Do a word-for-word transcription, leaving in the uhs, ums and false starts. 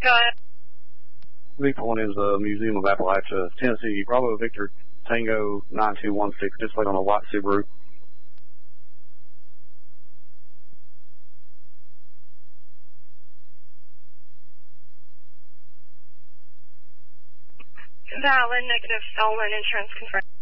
Go ahead. Vehicle one is the Museum of Appalachia, Tennessee, Bravo Victor Tango nine two one six, displayed on a white Subaru. Valid, negative, stolen, insurance confirmed.